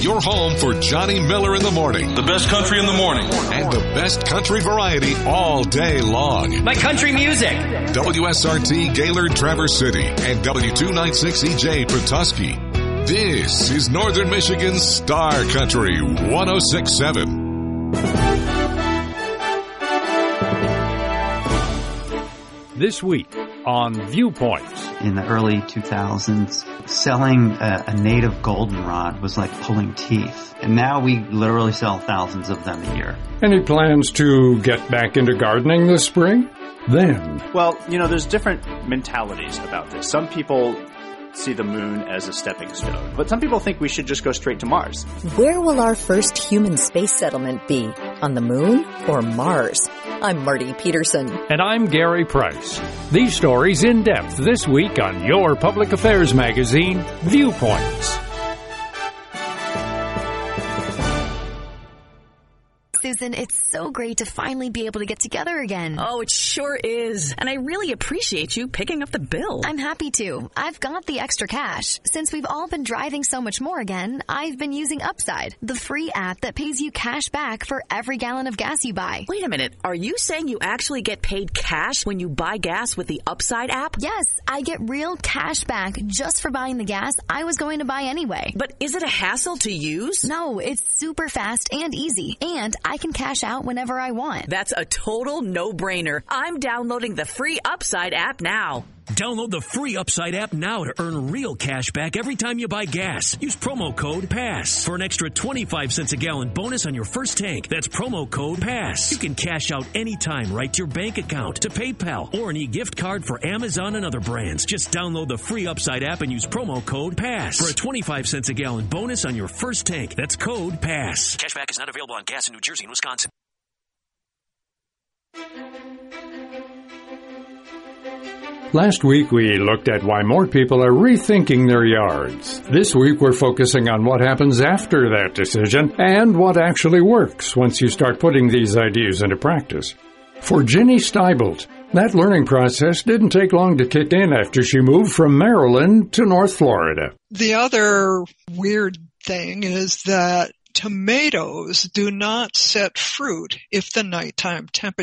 Your home for Johnny Miller in the morning. The best country in the morning. And the best country variety all day long. My country music. WSRT Gaylord Traverse City and W296EJ Petoskey. This is Northern Michigan's Star Country 106.7. This week on Viewpoints. In the early 2000s, selling a native goldenrod was like pulling teeth. And now we literally sell thousands of them a year. Any plans to get back into gardening this spring? Then. Well, there's different mentalities about this. Some people see the moon as a stepping stone, but some people think we should just go straight to Mars. Where will our first human space settlement be? On the moon or Mars? I'm Marty Peterson. And I'm Gary Price. These stories in depth this week on your public affairs magazine, Viewpoints. Susan, it's so great to finally be able to get together again. Oh, it sure is. And I really appreciate you picking up the bill. I'm happy to. I've got the extra cash. Since we've all been driving so much more again, I've been using Upside, the free app that pays you cash back for every gallon of gas you buy. Wait a minute. Are you saying you actually get paid cash when you buy gas with the Upside app? Yes, I get real cash back just for buying the gas I was going to buy anyway. But is it a hassle to use? No, it's super fast and easy. And I can cash out whenever I want. That's a total no-brainer. I'm downloading the free Upside app now. Download the free Upside app now to earn real cash back every time you buy gas. Use promo code PASS for an extra 25 cents a gallon bonus on your first tank. That's promo code PASS. You can cash out anytime right to your bank account, to PayPal, or an e-gift card for Amazon and other brands. Just download the free Upside app and use promo code PASS for a 25 cents a gallon bonus on your first tank. That's code PASS. Cashback is not available on gas in New Jersey and Wisconsin. Last week, we looked at why more people are rethinking their yards. This week, we're focusing on what happens after that decision and what actually works once you start putting these ideas into practice. For Ginny Steibelt, that learning process didn't take long to kick in after she moved from Maryland to North Florida. The other weird thing is that tomatoes do not set fruit if the nighttime temperature